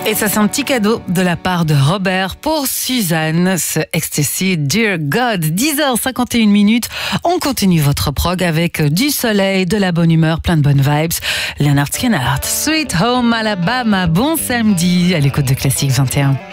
Et ça, c'est un petit cadeau de la part de Robert pour Suzanne, ce Ecstasy Dear God. 10h51. On continue votre prog avec du soleil, de la bonne humeur, plein de bonnes vibes. Leonard Skinner, Sweet Home Alabama. Bon samedi à l'écoute de Classique 21.